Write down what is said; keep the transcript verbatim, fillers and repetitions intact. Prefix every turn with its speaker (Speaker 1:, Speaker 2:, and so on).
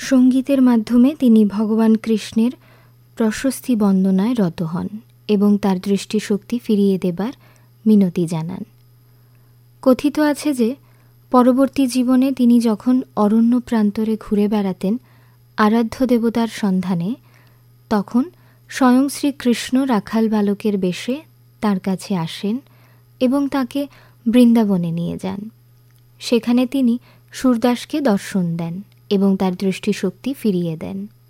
Speaker 1: সঙ্গীতের মাধ্যমে তিনি ভগবান কৃষ্ণের প্রশস্তি বন্দনায় রত হন এবং তার দৃষ্টিশক্তি ফিরিয়ে দেবার মিনতি জানান। কথিত আছে যে পরবর্তী জীবনে তিনি যখন অরণ্য প্রান্তরে ঘুরে বেড়াতেন আরাধ্য দেবতার সন্ধানে, তখন স্বয়ং শ্রীকৃষ্ণ রাখাল বালকের বেশে তার কাছে আসেন এবং তাকে বৃন্দাবনে নিয়ে যান। সেখানে তিনি সূরদাসকে দর্শন দেন এবং তার দৃষ্টিশক্তি ফিরিয়ে দেন।